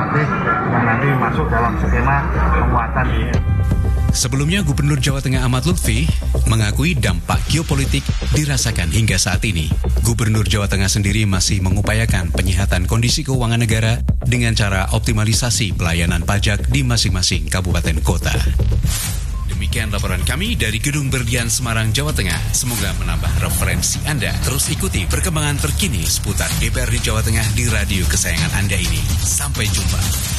alternatif yang nanti masuk dalam skema penguatan ini. Sebelumnya, Gubernur Jawa Tengah Ahmad Lutfi mengakui dampak geopolitik dirasakan hingga saat ini. Gubernur Jawa Tengah sendiri masih mengupayakan penyehatan kondisi keuangan negara dengan cara optimalisasi pelayanan pajak di masing-masing kabupaten kota. Demikian laporan kami dari Gedung Berlian Semarang, Jawa Tengah. Semoga menambah referensi Anda. Terus ikuti perkembangan terkini seputar DPRD Jawa Tengah di radio kesayangan Anda ini. Sampai jumpa.